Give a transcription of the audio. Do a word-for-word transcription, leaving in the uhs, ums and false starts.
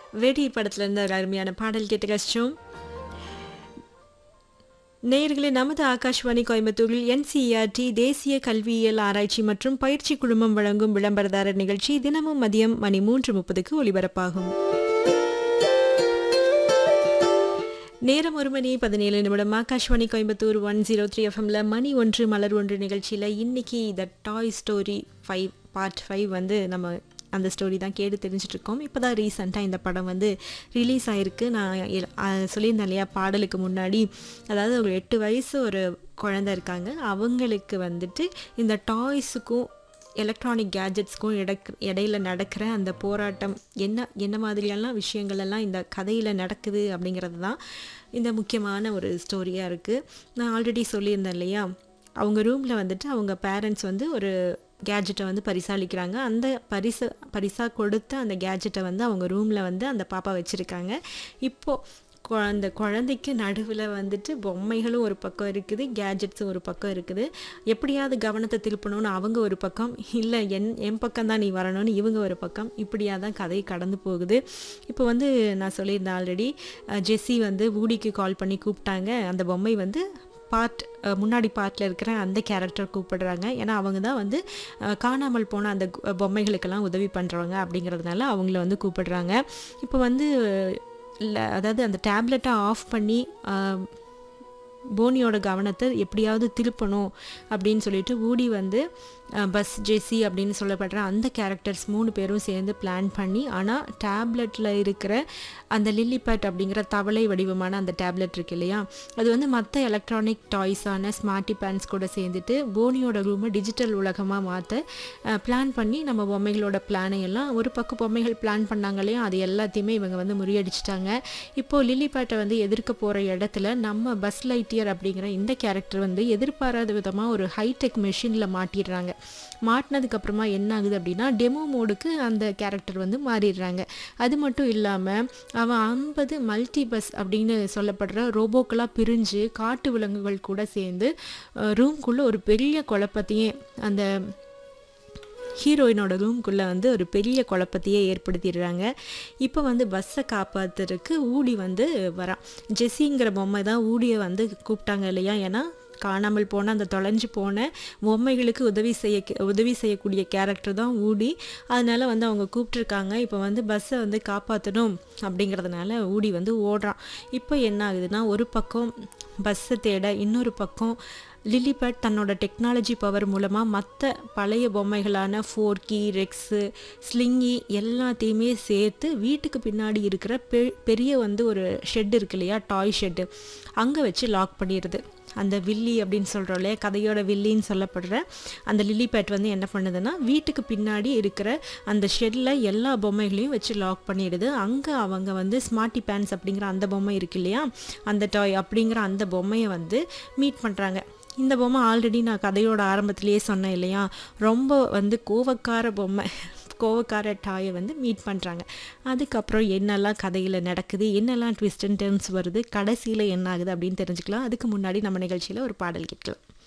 வெடி படத்துல இருந்து ஒரு அருமையான பாடல் கேட்டு கஷ்டம். நேயர்களே, நமது ஆகாஷ்வாணி கோயம்புத்தூரில் என்சிஇஆர்டி தேசிய கல்வியியல் ஆராய்ச்சி மற்றும் பயிற்சி குழுமம் வழங்கும் விளம்பரதாரர் நிகழ்ச்சி தினமும் மதியம் மணி மூன்று முப்பதுக்கு ஒலிபரப்பாகும். நேரம் ஒரு மணி பதினேழு நிமிடம். Akashvani Coimbatore one zero three எஃப்எம்ல மணி ஒன்று மலர் ஒன்று நிகழ்ச்சியில் இன்னைக்கு த டாய் ஸ்டோரி ஃபைவ் பார்ட் ஃபைவ் வந்து நம்ம அந்த ஸ்டோரி தான் கேட்டு தெரிஞ்சிட்ருக்கோம். இப்போ தான் ரீசெண்டாக இந்த படம் வந்து ரிலீஸ் ஆகிருக்கு. நான் சொல்லியிருந்தேன் இல்லையா பாடலுக்கு முன்னாடி, அதாவது ஒரு எட்டு வயசு ஒரு குழந்தை இருக்காங்க. அவங்களுக்கு வந்துட்டு இந்த டாய்ஸுக்கும் எலக்ட்ரானிக் கேஜெட்ஸ்க்கும் இடக் இடையில நடக்கிற அந்த போராட்டம் என்ன என்ன மாதிரியெல்லாம் விஷயங்கள் எல்லாம் இந்த கதையில் நடக்குது அப்படிங்கிறது தான் இந்த முக்கியமான ஒரு ஸ்டோரியாக இருக்குது. நான் ஆல்ரெடி சொல்லியிருந்தேன் இல்லையா, அவங்க ரூமில் வந்துட்டு அவங்க பேரண்ட்ஸ் வந்து ஒரு கேஜெட்டை வந்து பரிசாலிக்கிறாங்க. அந்த பரிசு பரிசாக கொடுத்த அந்த கேஜெட்டை வந்து அவங்க ரூமில் வந்து அந்த பாப்பா வச்சுருக்காங்க. இப்போது அந்த குழந்தைக்கு நடுவில் வந்துட்டு பொம்மைகளும் ஒரு பக்கம் இருக்குது, கேஜெட்ஸும் ஒரு பக்கம் இருக்குது. எப்படியாவது கவனத்தை திருப்பணும்னு அவங்க ஒரு பக்கம், இல்லை என் என் பக்கம் தான் நீ வரணும்னு இவங்க ஒரு பக்கம், இப்படியாக தான் கதை கடந்து போகுது. இப்போ வந்து நான் சொல்லியிருந்தேன் ஆல்ரெடி, ஜெஸ்ஸி வந்து வூடிக்கு கால் பண்ணி கூப்பிட்டாங்க. அந்த பொம்மை வந்து பார்ட் முன்னாடி பார்ட்டில் இருக்கிற அந்த கேரக்டர் கூப்பிடுறாங்க. ஏன்னா அவங்க தான் வந்து காணாமல் போன அந்த பொம்மைகளுக்கெல்லாம் உதவி பண்ணுறவங்க அப்படிங்கிறதுனால அவங்கள வந்து கூப்பிடுறாங்க. இப்போ வந்து இல்லை, அதாவது அந்த டேப்லெட்டை ஆஃப் பண்ணி போனியோட கவனத்தை எப்படியாவது திருப்பணும் அப்படின்னு சொல்லிட்டு வூடி வந்து பஸ் ஜெஸ்ஸி அப்படின்னு சொல்லப்படுற அந்த கேரக்டர்ஸ் மூணு பேரும் சேர்ந்து பிளான் பண்ணி, ஆனால் டேப்லெட்டில் இருக்கிற அந்த லில்லிபேட் அப்படிங்கிற தவளை வடிவமான அந்த டேப்லெட் இருக்கு இல்லையா, அது வந்து மற்ற எலக்ட்ரானிக் டாய்ஸான ஸ்மார்ட்டி பேன்ஸ் கூட சேர்ந்துட்டு போனியோட ரூமை டிஜிட்டல் உலகமாக மாற்ற பிளான் பண்ணி நம்ம பொம்மைகளோட பிளானை எல்லாம் ஒரு பக்கம் பொம்மைகள் பிளான் பண்ணாங்க இல்லையா, அது எல்லாத்தையுமே இவங்க வந்து முறியடிச்சிட்டாங்க. இப்போது லில்லிபேட்டை வந்து எதிர்க்க போகிற இடத்துல நம்ம பஸ் லைட்டியர் அப்படிங்கிற இந்த கேரக்டர் வந்து எதிர்பாராத விதமாக ஒரு ஹைடெக் மெஷினில் மாட்டிடுறாங்க. மாட்டினதுக்கப்புறமா என்ன ஆகுது அப்படின்னா, டெமோ மோடுக்கு அந்த கேரக்டர் வந்து மாறிடுறாங்க. அது மட்டும் இல்லாமல் அவன் ஐம்பது மல்டி பஸ் அப்படின்னு சொல்லப்படுற ரோபோக்களாக பிரிஞ்சு காட்டு விலங்குகள் கூட சேர்ந்து ரூம்குள்ளே ஒரு பெரிய குழப்பத்தையே அந்த ஹீரோயினோட ரூம்குள்ளே வந்து ஒரு பெரிய குழப்பத்தையே ஏற்படுத்திடுறாங்க. இப்போ வந்து பஸ்ஸை காப்பாற்றுறதுக்கு ஊடி வந்து வரான். ஜெஸ்ஸிங்கிற பொம்மை தான் ஊடியை வந்து கூப்பிட்டாங்க இல்லையா, ஏன்னா காணாமல் போன அந்த தொலைஞ்சு போன பொம்மைகளுக்கு உதவி செய்ய உதவி செய்யக்கூடிய கேரக்டர் தான் ஊடி. அதனால வந்து அவங்க கூப்பிட்ருக்காங்க. இப்போ வந்து பஸ்ஸை வந்து காப்பாற்றணும் அப்படிங்கிறதுனால ஊடி வந்து ஓடுறான். இப்போ என்ன ஆகுதுன்னா, ஒரு பக்கம் பஸ்ஸை தேட, இன்னொரு பக்கம் லில்லிபேட் தன்னோட டெக்னாலஜி பவர் மூலமாக மற்ற பழைய பொம்மைகளான ஃபோர்கி, ரெக்ஸு, ஸ்லிங்கி எல்லாத்தையுமே சேர்த்து வீட்டுக்கு பின்னாடி இருக்கிற பெ பெரிய வந்து ஒரு ஷெட் இருக்கு இல்லையா, டாய் ஷெட்டு, அங்கே வச்சு லாக் பண்ணிடுது. அந்த வில்லி அப்படின்னு சொல்கிறோம் இல்லையா, கதையோட வில்லின்னு சொல்லப்படுற அந்த லில்லிபேட் வந்து என்ன பண்ணுதுன்னா, வீட்டுக்கு பின்னாடி இருக்கிற அந்த ஷெட்டில் எல்லா பொம்மைகளையும் வச்சு லாக் பண்ணிடுது. அங்கே அவங்க வந்து ஸ்மார்ட்டி பேன்ஸ் அப்படிங்கிற அந்த பொம்மை இருக்கு இல்லையா, அந்த டாய் அப்படிங்கிற அந்த பொம்மையை வந்து மீட் பண்ணுறாங்க. இந்த பொம்மை ஆல்ரெடி நான் கதையோட ஆரம்பத்திலேயே சொன்னேன் இல்லையா, ரொம்ப வந்து கோவக்கார பொம்மை, கோவக்கார டாயை வந்து மீட் பண்ணுறாங்க. அதுக்கப்புறம் என்னெல்லாம் கதையில் நடக்குது, என்னெல்லாம் ட்விஸ்ட் அண்ட் டர்ன்ஸ் வருது, கடைசியில் என்ன ஆகுது அப்படின்னு தெரிஞ்சுக்கலாம். அதுக்கு முன்னாடி நம்ம நிகழ்ச்சியில் ஒரு பாடல் கேட்கலாம்.